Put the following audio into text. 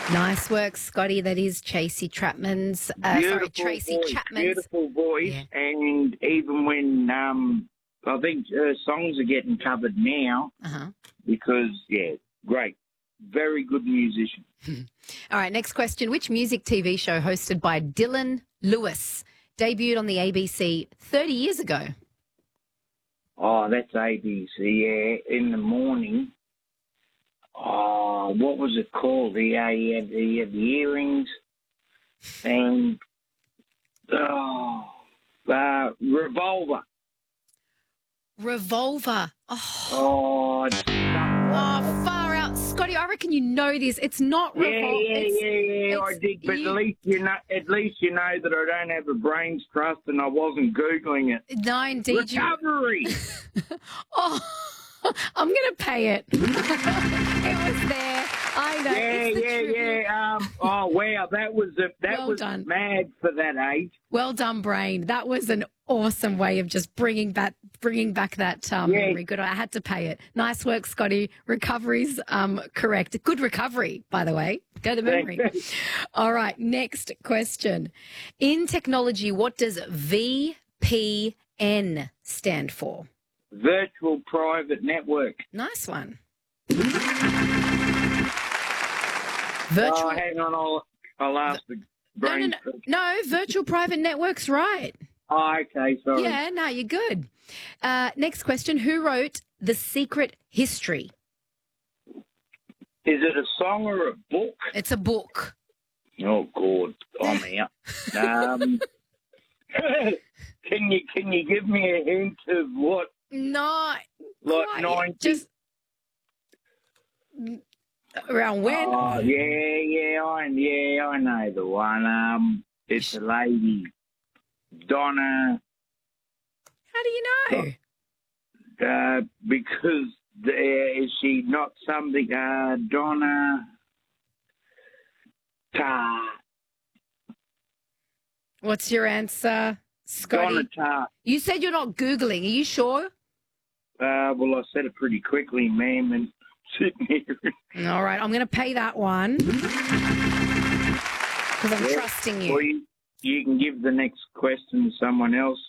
Nice work, Scotty. That is Tracy Chapman's. Tracy Chapman's. Beautiful voice, Yeah. and even when I think her songs are getting covered now because, great. Very good musician. All right, next question. Which music TV show hosted by Dylan Lewis debuted on the ABC 30 years ago? Oh, that's ABC, yeah, in the morning. Oh, what was it called? He had the earrings and Revolver. Revolver. Oh, Far out. Scotty, I reckon you know this. It's not Revolver. Yeah, I did. But at least you know that I don't have a brain's trust and I wasn't Googling it. No, indeed. Recovery. I'm going to pay it. It was there. I know. Yeah. Oh, wow. That was done. mad for that age. Well done, brain. That was an awesome way of just bringing back that memory. Good. I had to pay it. Nice work, Scotty. Recovery's correct. Good recovery, by the way. Go to memory. All right. Next question. In technology, what does VPN stand for? Virtual Private Network. Nice one. Oh, hang on. I'll ask the brain. No, Virtual Private Network's right. Oh, okay, sorry. Yeah, no, you're good. Next question. Who wrote The Secret History? Is it a song or a book? It's a book. Oh, God. I'm out. Can you give me a hint of what? No. Like quite. 90? Just around when? Oh, yeah, I know the one. It's a lady, Donna. How do you know? Because is she not something? Donna. What's your answer, Scotty? Donna Tartt. You said you're not Googling. Are you sure? Well, I said it pretty quickly, ma'am, and sitting here. All right, I'm going to pay that one because I'm trusting you. Or you can give the next question to someone else.